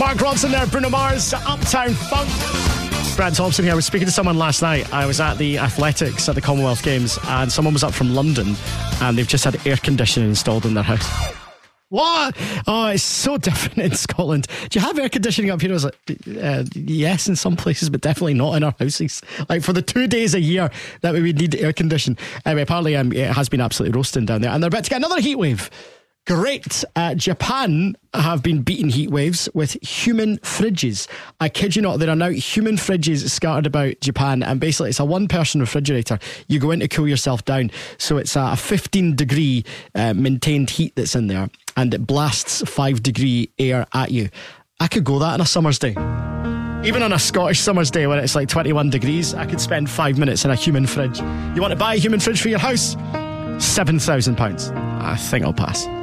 Mark Ronson there, Bruno Mars, Uptown Funk. Brad Thompson here. I was speaking to someone last night. I was at the athletics at the Commonwealth Games, and someone was up from London, and they've just had air conditioning installed in their house. What? Oh, it's so different in Scotland. Do you have air conditioning up here? I was like, yes, in some places, but definitely not in our houses. Like for the 2 days a year that we would need air conditioning. Anyway, apparently it has been absolutely roasting down there, and they're about to get another heat wave. Great. Japan have been beating heat waves with human fridges. I kid you not, there are now human fridges scattered about Japan, and basically it's a one-person refrigerator. You go in to cool yourself down, so it's a 15 degree maintained heat that's in there, and it blasts 5 degree air at you. I could go that on a summer's day. Even on a Scottish summer's day when it's like 21 degrees, I could spend 5 minutes in a human fridge. You want to buy a human fridge for your house? £7,000. I think I'll pass.